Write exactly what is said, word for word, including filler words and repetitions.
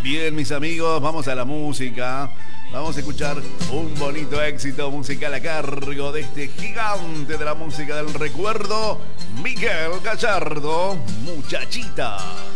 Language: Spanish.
Bien, mis amigos, vamos a la música. Vamos a escuchar un bonito éxito musical a cargo de este gigante de la música del recuerdo, Miguel Gallardo, Muchachita.